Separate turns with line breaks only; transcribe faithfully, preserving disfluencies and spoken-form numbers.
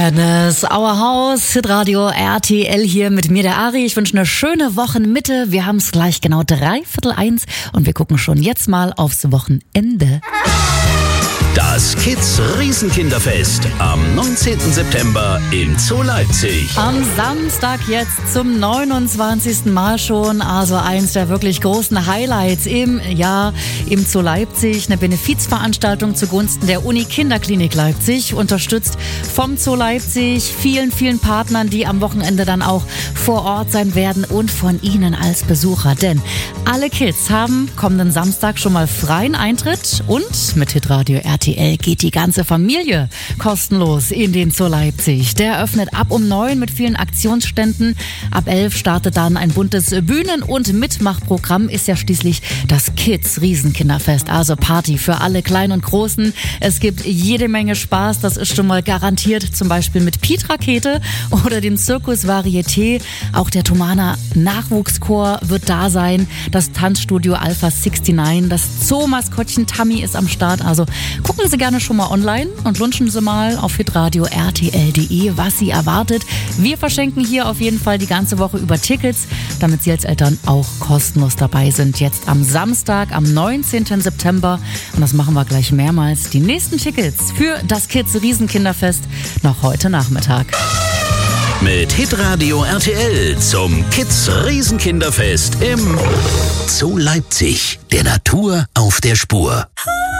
Madness, Our House, Hitradio R T L hier mit mir, der Ari. Ich wünsche eine schöne Wochenmitte. Wir haben es gleich genau dreiviertel eins und wir gucken schon jetzt mal aufs Wochenende.
Das Kids Riesenkinderfest am neunzehnten September im Zoo Leipzig.
Am Samstag jetzt zum neunundzwanzigsten Mal schon, also eins der wirklich großen Highlights im Jahr im Zoo Leipzig. Eine Benefizveranstaltung zugunsten der Uni-Kinderklinik Leipzig, unterstützt vom Zoo Leipzig, vielen, vielen Partnern, die am Wochenende dann auch vor Ort sein werden und von Ihnen als Besucher. Denn alle Kids haben kommenden Samstag schon mal freien Eintritt und mit Hitradio R T L geht die ganze Familie kostenlos in den Zoo Leipzig. Der öffnet ab um neun mit vielen Aktionsständen. Ab elf startet dann ein buntes Bühnen- und Mitmachprogramm. Ist ja schließlich das Kids Riesenkinderfest. Also Party für alle Kleinen und Großen. Es gibt jede Menge Spaß. Das ist schon mal garantiert. Zum Beispiel mit Piet Rakete oder dem Zirkus Varieté. Auch der Thomaner Nachwuchschor wird da sein. Das Tanzstudio Alpha neunundsechzig. Das Zoo-Maskottchen Tammy ist am Start. Also gucken Sie gerne schon mal online und lunchen Sie mal auf hitradio R T L punkt de, was Sie erwartet. Wir verschenken hier auf jeden Fall die ganze Woche über Tickets, damit Sie als Eltern auch kostenlos dabei sind. Jetzt am Samstag, am neunzehnten September. Und das machen wir gleich mehrmals. Die nächsten Tickets für das Kids Riesenkinderfest noch heute Nachmittag.
Mit Hitradio R T L zum Kids Riesenkinderfest im Zoo Leipzig. Der Natur auf der Spur.